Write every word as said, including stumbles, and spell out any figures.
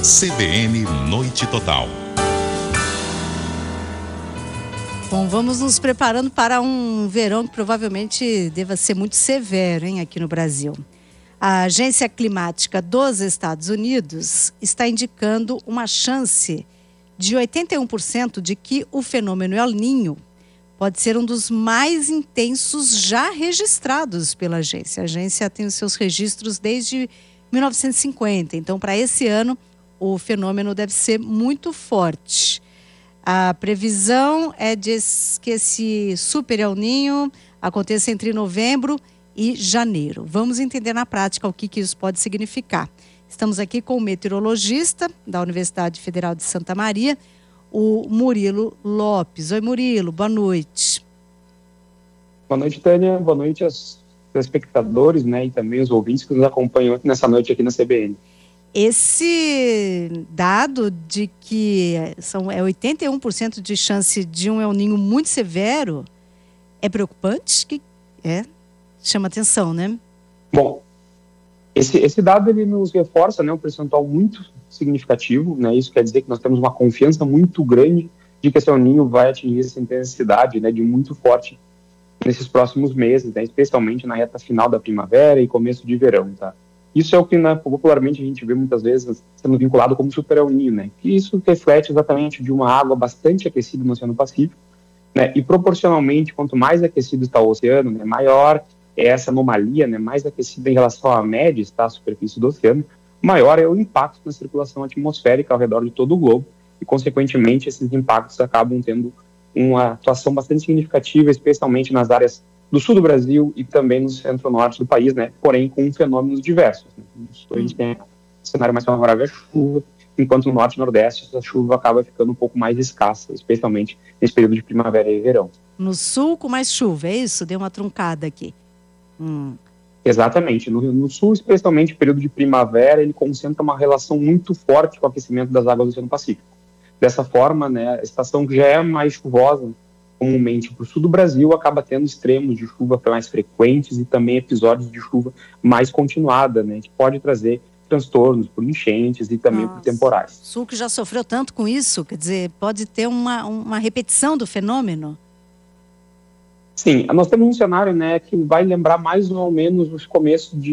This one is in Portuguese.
C B N Noite Total. Bom, vamos nos preparando para um verão que provavelmente deva ser muito severo, hein, aqui no Brasil. A Agência Climática dos Estados Unidos está indicando uma chance de oitenta e um por cento de que o fenômeno El Niño pode ser um dos mais intensos já registrados pela agência. A agência tem os seus registros desde mil novecentos e cinquenta, então para esse ano o fenômeno deve ser muito forte. A previsão é de que esse super El Niño aconteça entre novembro e janeiro. Vamos entender na prática o que, que isso pode significar. Estamos aqui com o meteorologista da Universidade Federal de Santa Maria, o Murilo Lopes. Oi, Murilo, boa noite. Boa noite, Tânia. Boa noite aos telespectadores, né, e também os ouvintes que nos acompanham nessa noite aqui na C B N. Esse dado de que são, é oitenta e um por cento de chance de um El Niño muito severo é preocupante? Que é, chama atenção, né? Bom, esse, esse dado ele nos reforça, né, um percentual muito significativo, né? Isso quer dizer que nós temos uma confiança muito grande de que esse El Niño vai atingir essa intensidade, né, de muito forte nesses próximos meses, né, especialmente na reta final da primavera e começo de verão, tá? Isso é o que, né, popularmente a gente vê muitas vezes sendo vinculado como super El Niño, né? E isso reflete exatamente de uma água bastante aquecida no Oceano Pacífico, né? E proporcionalmente, quanto mais aquecido está o oceano, né, maior é essa anomalia, né, mais aquecida em relação à média está a superfície do oceano, maior é o impacto na circulação atmosférica ao redor de todo o globo e, consequentemente, esses impactos acabam tendo uma atuação bastante significativa, especialmente nas áreas do sul do Brasil e também no centro-norte do país, né? Porém com fenômenos diversos. Né? A gente tem um cenário mais favorável à chuva, enquanto no norte e nordeste essa chuva acaba ficando um pouco mais escassa, especialmente nesse período de primavera e verão. No sul com mais chuva, é isso? Deu uma truncada aqui. Hum. Exatamente. No, no sul, especialmente no período de primavera, ele concentra uma relação muito forte com o aquecimento das águas do Oceano Pacífico. Dessa forma, né, a estação que já é mais chuvosa, comumente para o sul do Brasil, acaba tendo extremos de chuva mais frequentes e também episódios de chuva mais continuada, né, que pode trazer transtornos por enchentes e também Nossa. por temporais. O sul que já sofreu tanto com isso, quer dizer, pode ter uma, uma repetição do fenômeno? Sim, nós temos um cenário, né, que vai lembrar mais ou menos os começos de